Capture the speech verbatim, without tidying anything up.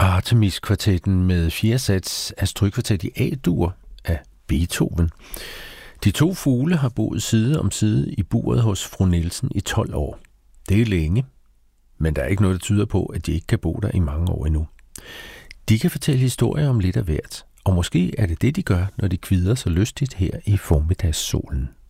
Artemis-kvartetten med fjerde sats af strygkvartet i A-dur af Beethoven. De to fugle har boet side om side i buret hos fru Nielsen i tolv år. Det er længe, men der er ikke noget, der tyder på, at de ikke kan bo der i mange år endnu. De kan fortælle historier om lidt af hvert, og måske er det det, de gør, når de kvider så lystigt her i formiddagssolen.